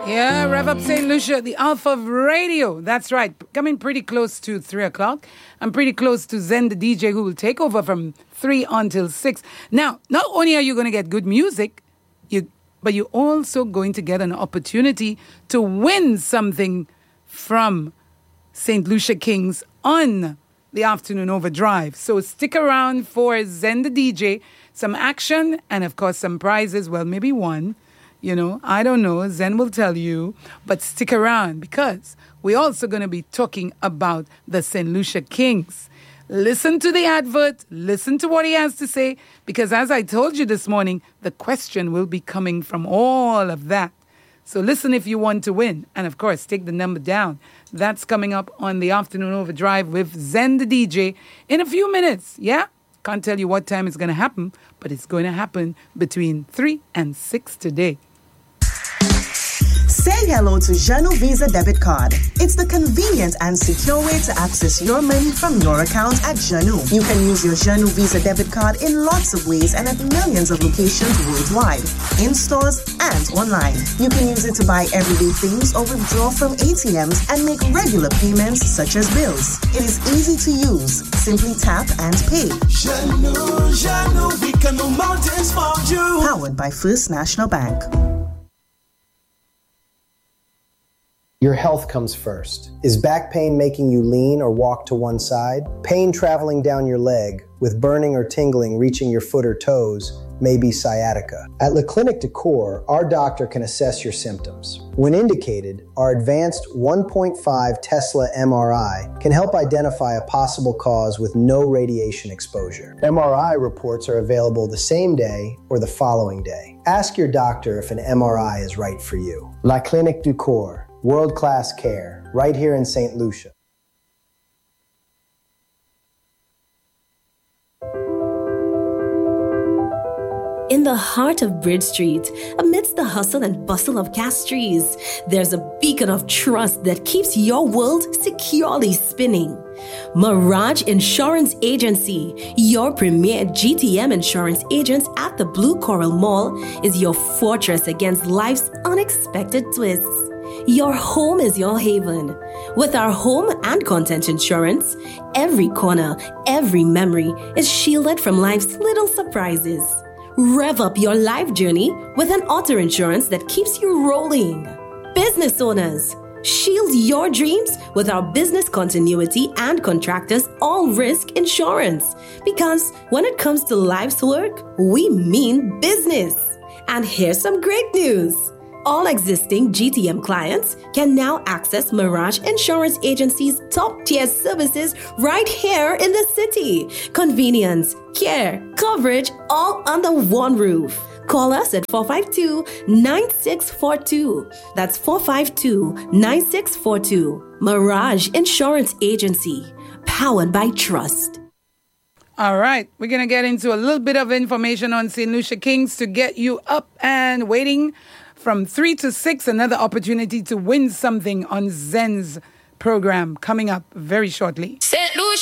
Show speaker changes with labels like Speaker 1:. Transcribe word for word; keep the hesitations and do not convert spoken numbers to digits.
Speaker 1: Yeah, Rev Up Saint Lucia, the Alpha of Radio. That's right. Coming pretty close to three o'clock. I'm pretty close to Zen, the D J, who will take over from three until six. Now, not only are you going to get good music, you, but you're also going to get an opportunity to win something from Saint Lucia Kings on the Afternoon Overdrive. So stick around for Zen, the D J, some action, and of course some prizes. Well, maybe one. You know, I don't know. Zen will tell you. But stick around because we're also going to be talking about the Saint Lucia Kings. Listen to the advert. Listen to what he has to say. Because as I told you this morning, the question will be coming from all of that. So listen if you want to win. And of course, take the number down. That's coming up on the Afternoon Overdrive with Zen the D J in a few minutes. Yeah? Can't tell you what time it's going to happen, but it's going to happen between three and six today.
Speaker 2: Say hello to Janu Visa Debit Card. It's the convenient and secure way to access your money from your account at Janu. You can use your Janu Visa Debit Card in lots of ways and at millions of locations worldwide, in stores and online. You can use it to buy everyday things or withdraw from A T Ms and make regular payments such as bills. It is easy to use. Simply tap and pay.
Speaker 3: Janu, Janu, we can move mountains for you.
Speaker 2: Powered by First National Bank.
Speaker 4: Your health comes first. Is back pain making you lean or walk to one side? Pain traveling down your leg, with burning or tingling reaching your foot or toes, may be sciatica. At La Clinique de Corps, our doctor can assess your symptoms. When indicated, our advanced one point five Tesla M R I can help identify a possible cause with no radiation exposure. M R I reports are available the same day or the following day. Ask your doctor if an M R I is right for you. La Clinique du Corps. World-class care, right here in Saint Lucia.
Speaker 5: In the heart of Bridge Street, amidst the hustle and bustle of Castries, there's a beacon of trust that keeps your world securely spinning. Mirage Insurance Agency, your premier G T M insurance agent at the Blue Coral Mall, is your fortress against life's unexpected twists. Your home is your haven. With our home and content insurance, every corner, every memory is shielded from life's little surprises. Rev up your life journey with an auto insurance that keeps you rolling. Business owners, shield your dreams with our business continuity and contractors all-risk insurance. Because when it comes to life's work, we mean business. And here's some great news. All existing G T M clients can now access Mirage Insurance Agency's top-tier services right here in the city. Convenience, care, coverage, all under one roof. Call us at four five two, nine six four two. That's four five two, nine six four two. Mirage Insurance Agency, powered by trust.
Speaker 1: All right, we're going to get into a little bit of information on Saint Lucia Kings to get you up and waiting. From three to six, another opportunity to win something on Zen's program coming up very shortly.
Speaker 6: Saint